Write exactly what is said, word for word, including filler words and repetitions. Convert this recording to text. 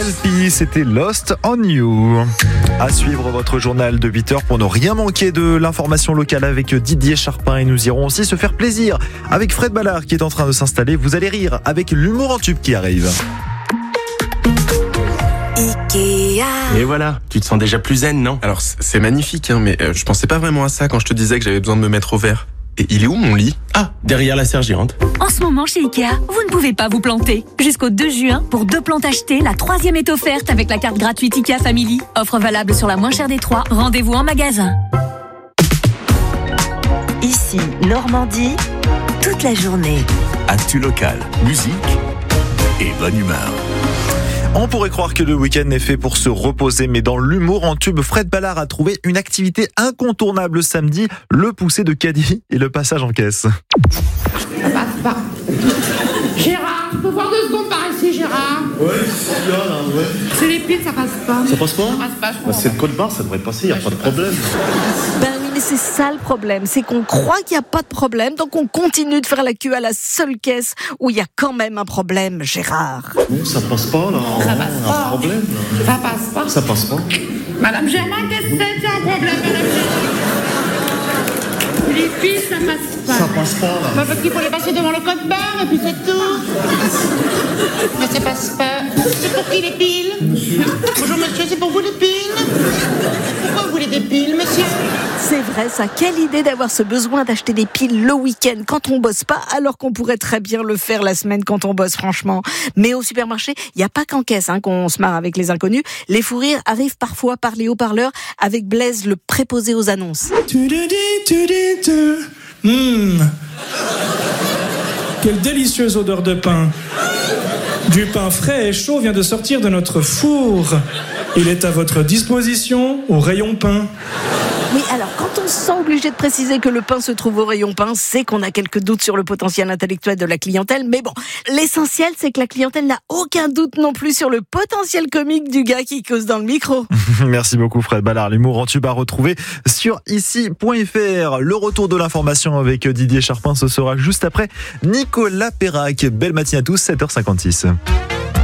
L P, c'était Lost on You. À suivre votre journal de huit heures pour ne rien manquer de l'information locale avec Didier Charpin, et nous irons aussi se faire plaisir avec Fred Ballard qui est en train de s'installer. Vous allez rire avec l'humour en tube qui arrive. Ikea. Et voilà, tu te sens déjà plus zen, non? Alors c'est magnifique, hein, mais euh, je pensais pas vraiment à ça quand je te disais que j'avais besoin de me mettre au vert. Et il est où mon lit? Ah, derrière la serre géante. En ce moment chez Ikea, vous ne pouvez pas vous planter. Jusqu'au deux juin, pour deux plantes achetées, la troisième est offerte avec la carte gratuite Ikea Family. Offre valable sur la moins chère des trois. Rendez-vous en magasin. Ici, Normandie, toute la journée. Actu locale, musique et bonne humeur. On pourrait croire que le week-end est fait pour se reposer, mais dans l'humour en tube, Fred Ballard a trouvé une activité incontournable samedi, le poussé de caddie et le passage en caisse. Ça passe pas. Gérard, je peux voir deux secondes par ici, Gérard? Ouais, c'est bien là, ouais. C'est les piles, ça passe pas. Ça passe pas? Ça passe pas, je Bah, crois. c'est le code barre, ça devrait passer, y a Ouais, pas de je sais pas. problème. Ben oui, mais c'est ça le problème, c'est qu'on croit qu'il n'y a pas de problème, donc on continue de faire la queue à la seule caisse où il y a quand même un problème, Gérard. Non, ça passe pas là. Ça passe un pas. problème là. Ça passe pas. Ça passe pas. Madame Germain, qu'est-ce que c'est? Il y a un problème, Madame Germain. Les piles, ça passe pas. Ça passe pas là. Bah, parce qu'il faut les passer devant le code barre et puis c'est tout. Mais ça passe pas. C'est pour qui les piles? Bonjour monsieur, c'est pour vous les piles? Pourquoi vous voulez des piles, monsieur? C'est vrai ça, quelle idée d'avoir ce besoin d'acheter des piles le week-end quand on bosse pas, alors qu'on pourrait très bien le faire la semaine quand on bosse franchement. Mais au supermarché, il n'y a pas qu'en caisse hein, qu'on se marre avec les inconnus. Les fous rires arrivent parfois par les haut-parleurs avec Blaise, le préposé aux annonces. Mmh. Quelle délicieuse odeur de pain. Du pain frais et chaud vient de sortir de notre four. Il est à votre disposition au rayon pain. Oui, alors quand on se sent obligé de préciser que le pain se trouve au rayon pain, c'est qu'on a quelques doutes sur le potentiel intellectuel de la clientèle. Mais bon, l'essentiel, c'est que la clientèle n'a aucun doute non plus sur le potentiel comique du gars qui cause dans le micro. Merci beaucoup Fred Ballard. L'humour en tube à retrouver sur ici point f r. Le retour de l'information avec Didier Charpin, ce sera juste après Nicolas Perrac. Belle matinée à tous, sept heures cinquante-six.